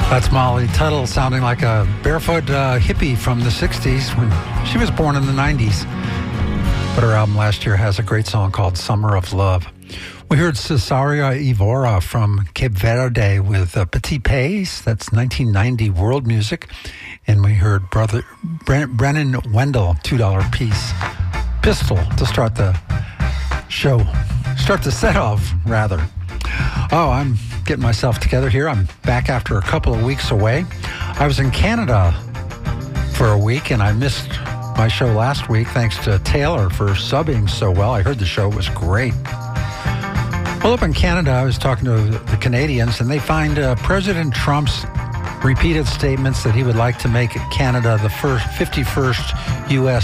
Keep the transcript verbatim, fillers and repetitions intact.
That's Molly Tuttle sounding like a barefoot uh, hippie from the sixties when she was born in the nineties. But her album last year has a great song called Summer of Love. We heard Cesaria Evora from Cape Verde with uh, Petit Pays. That's nineteen ninety world music. And we heard brother Bren- Brennan Wendell, two dollar piece. Pistol to start the show. Start the set off, rather. Oh, I'm getting myself together here. I'm back after a couple of weeks away. I was in Canada for a week, and I missed my show last week thanks to Taylor for subbing so well. I heard the show was great. Well, up in Canada, I was talking to the Canadians, and they find uh, President Trump's repeated statements that he would like to make Canada the first fifty-first U S